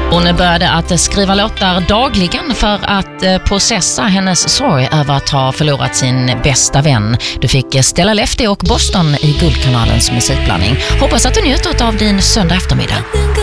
Hon började att skriva låtar dagligen för att processa hennes sorg över att ha förlorat sin bästa vän. Du fick Stella Lefty och Boston i Guldkanalens musikblandning. Hoppas att du njuter av din söndag eftermiddag.